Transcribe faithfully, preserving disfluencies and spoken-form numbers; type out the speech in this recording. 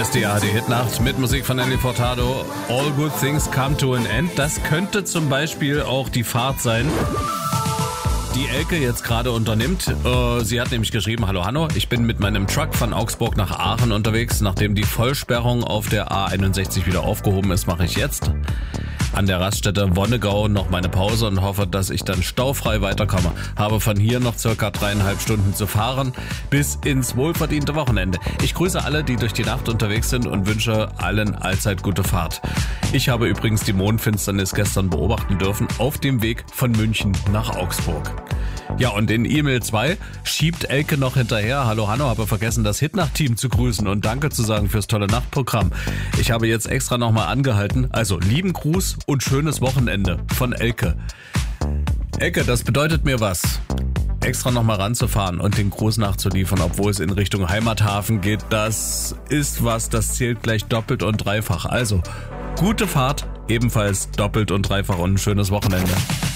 ist die A R D-Hitnacht mit Musik von Nelly Furtado. All good things come to an end. Das könnte zum Beispiel auch die Fahrt sein, die Elke jetzt gerade unternimmt. Sie hat nämlich geschrieben: Hallo Hanno, ich bin mit meinem Truck von Augsburg nach Aachen unterwegs. Nachdem die Vollsperrung auf der A einundsechzig wieder aufgehoben ist, mache ich jetzt an der Raststätte Wonnegau noch meine Pause und hoffe, dass ich dann staufrei weiterkomme. Habe von hier noch circa dreieinhalb Stunden zu fahren bis ins wohlverdiente Wochenende. Ich grüße alle, die durch die Nacht unterwegs sind und wünsche allen allzeit gute Fahrt. Ich habe übrigens die Mondfinsternis gestern beobachten dürfen auf dem Weg von München nach Augsburg. Ja, und in E-Mail zwei schiebt Elke noch hinterher: Hallo Hanno, habe vergessen, das Hitnacht-Team zu grüßen und Danke zu sagen fürs tolle Nachtprogramm. Ich habe jetzt extra nochmal angehalten. Also lieben Gruß und schönes Wochenende von Elke. Elke, das bedeutet mir was, extra nochmal ranzufahren und den Gruß nachzuliefern, obwohl es in Richtung Heimathafen geht. Das ist was, das zählt gleich doppelt und dreifach. Also, gute Fahrt, ebenfalls doppelt und dreifach und ein schönes Wochenende.